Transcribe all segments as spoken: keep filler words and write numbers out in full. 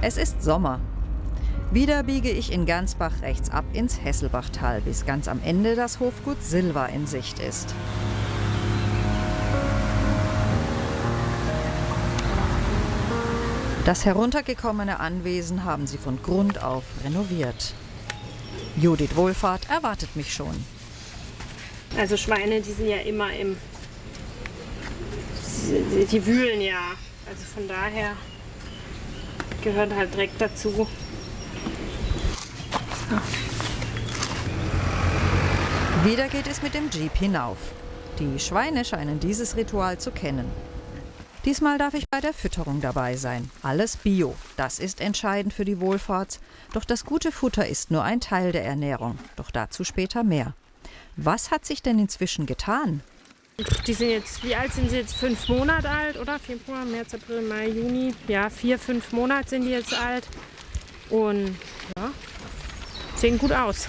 Es ist Sommer. Wieder biege ich in Gansbach rechts ab ins Hesselbachtal, bis ganz am Ende das Hofgut Silva in Sicht ist. Das heruntergekommene Anwesen haben sie von Grund auf renoviert. Judith Wohlfahrt erwartet mich schon. Also Schweine, die sind ja immer im... Die, die wühlen ja. Also von daher gehört halt Dreck dazu. Wieder geht es mit dem Jeep hinauf. Die Schweine scheinen dieses Ritual zu kennen. Diesmal darf ich bei der Fütterung dabei sein. Alles Bio. Das ist entscheidend für die Wohlfahrt. Doch das gute Futter ist nur ein Teil der Ernährung. Doch dazu später mehr. Was hat sich denn inzwischen getan? Die sind jetzt, wie alt sind sie jetzt? Fünf Monate alt, oder? Februar, März, April, Mai, Juni. Ja, vier, fünf Monate sind die jetzt alt. Und ja, sehen gut aus.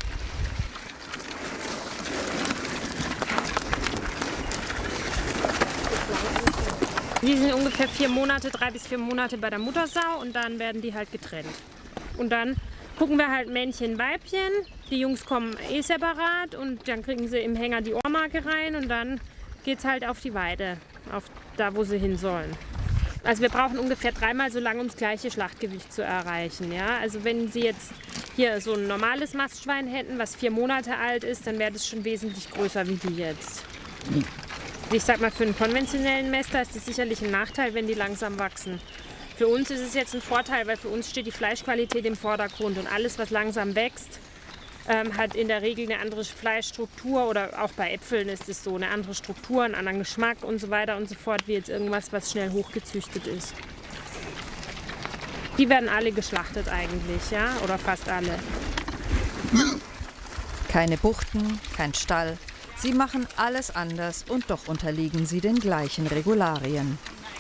Die sind ungefähr vier Monate, drei bis vier Monate bei der Muttersau und dann werden die halt getrennt. Und dann gucken wir halt Männchen, Weibchen. Die Jungs kommen eh separat und dann kriegen sie im Hänger die Ohrmarke rein und dann geht's halt auf die Weide, auf da, wo sie hin sollen. Also wir brauchen ungefähr dreimal so lange, um das gleiche Schlachtgewicht zu erreichen. Ja? Also wenn Sie jetzt hier so ein normales Mastschwein hätten, was vier Monate alt ist, dann wäre das schon wesentlich größer wie die jetzt. Ich sag mal, für einen konventionellen Mäster ist das sicherlich ein Nachteil, wenn die langsam wachsen. Für uns ist es jetzt ein Vorteil, weil für uns steht die Fleischqualität im Vordergrund und alles, was langsam wächst, ähm, hat in der Regel eine andere Fleischstruktur oder auch bei Äpfeln ist es so, eine andere Struktur, einen anderen Geschmack und so weiter und so fort, wie jetzt irgendwas, was schnell hochgezüchtet ist. Die werden alle geschlachtet eigentlich, ja, oder fast alle. Keine Buchten, kein Stall. Sie machen alles anders und doch unterliegen sie den gleichen Regularien.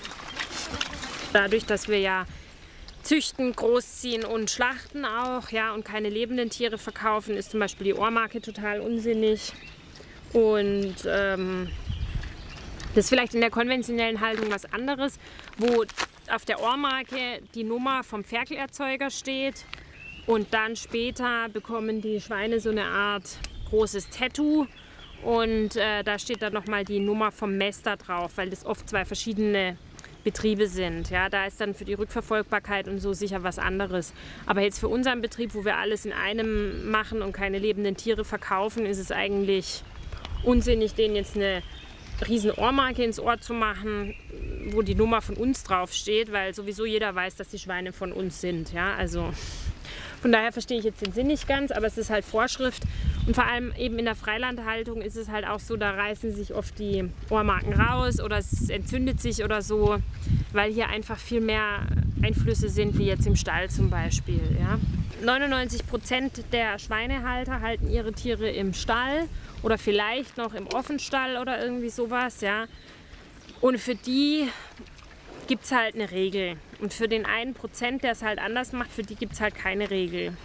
Dadurch, dass wir ja züchten, großziehen und schlachten auch, ja, und keine lebenden Tiere verkaufen, ist zum Beispiel die Ohrmarke total unsinnig. Und ähm, das ist vielleicht in der konventionellen Haltung was anderes, wo auf der Ohrmarke die Nummer vom Ferkelerzeuger steht und dann später bekommen die Schweine so eine Art großes Tattoo. Und äh, da steht dann nochmal die Nummer vom Mäster drauf, weil das oft zwei verschiedene Betriebe sind. Ja, da ist dann für die Rückverfolgbarkeit und so sicher was anderes. Aber jetzt für unseren Betrieb, wo wir alles in einem machen und keine lebenden Tiere verkaufen, ist es eigentlich unsinnig, denen jetzt eine riesen Ohrmarke ins Ohr zu machen, wo die Nummer von uns draufsteht, weil sowieso jeder weiß, dass die Schweine von uns sind. Ja, also von daher verstehe ich jetzt den Sinn nicht ganz, aber es ist halt Vorschrift. Und vor allem eben in der Freilandhaltung ist es halt auch so, da reißen sich oft die Ohrmarken raus oder es entzündet sich oder so, weil hier einfach viel mehr Einflüsse sind, wie jetzt im Stall zum Beispiel. Ja. neunundneunzig Prozent der Schweinehalter halten ihre Tiere im Stall oder vielleicht noch im Offenstall oder irgendwie sowas. Ja. Und für die gibt es halt eine Regel. Und für den einen Prozent, der es halt anders macht, für die gibt es halt keine Regel.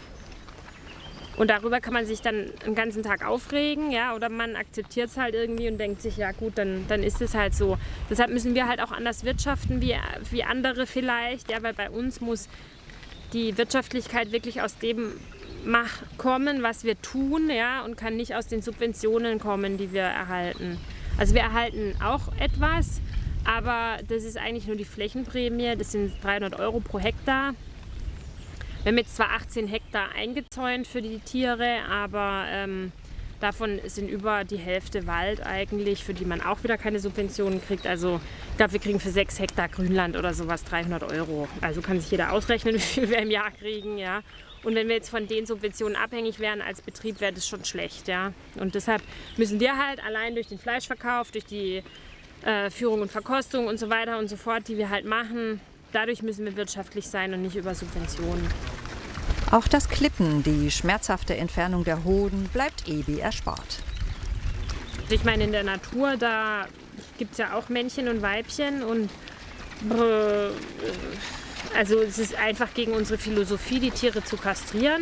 Und darüber kann man sich dann den ganzen Tag aufregen, ja, oder man akzeptiert es halt irgendwie und denkt sich, ja gut, dann, dann ist es halt so. Deshalb müssen wir halt auch anders wirtschaften wie, wie andere vielleicht, ja, weil bei uns muss die Wirtschaftlichkeit wirklich aus dem mach, kommen, was wir tun, ja, und kann nicht aus den Subventionen kommen, die wir erhalten. Also wir erhalten auch etwas, aber das ist eigentlich nur die Flächenprämie, das sind dreihundert Euro pro Hektar. Wir haben jetzt zwar achtzehn Hektar eingezäunt für die Tiere, aber ähm, davon sind über die Hälfte Wald eigentlich, für die man auch wieder keine Subventionen kriegt. Also ich glaube, wir kriegen für sechs Hektar Grünland oder sowas dreihundert Euro. Also kann sich jeder ausrechnen, wie viel wir im Jahr kriegen. Ja. Und wenn wir jetzt von den Subventionen abhängig wären als Betrieb, wäre das schon schlecht. Ja. Und deshalb müssen wir halt allein durch den Fleischverkauf, durch die äh, Führung und Verkostung und so weiter und so fort, die wir halt machen, dadurch müssen wir wirtschaftlich sein und nicht über Subventionen. Auch das Klippen, die schmerzhafte Entfernung der Hoden, bleibt Ebi erspart. Ich meine, in der Natur, da gibt es ja auch Männchen und Weibchen und äh, also es ist einfach gegen unsere Philosophie, die Tiere zu kastrieren.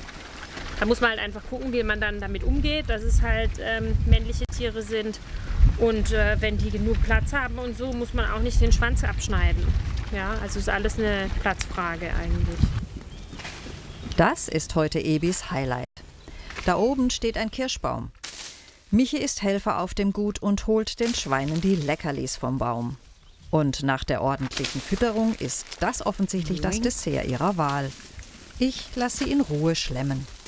Da muss man halt einfach gucken, wie man dann damit umgeht, dass es halt ähm, männliche Tiere sind. Und äh, wenn die genug Platz haben und so, muss man auch nicht den Schwanz abschneiden. Ja, also ist alles eine Platzfrage eigentlich. Das ist heute Ebis Highlight. Da oben steht ein Kirschbaum. Michi ist Helfer auf dem Gut und holt den Schweinen die Leckerlis vom Baum. Und nach der ordentlichen Fütterung ist das offensichtlich das Dessert ihrer Wahl. Ich lasse sie in Ruhe schlemmen.